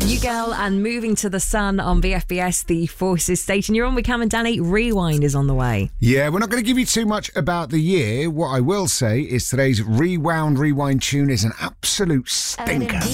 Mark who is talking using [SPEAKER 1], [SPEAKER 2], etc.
[SPEAKER 1] You Girl and Moving to the Sun on VFBS, the Forces station. You're on with Cam and Danny. Rewind is on the way.
[SPEAKER 2] Yeah, we're not going to give you too much about the year. What I will say is today's Rewind tune is an absolute stinker.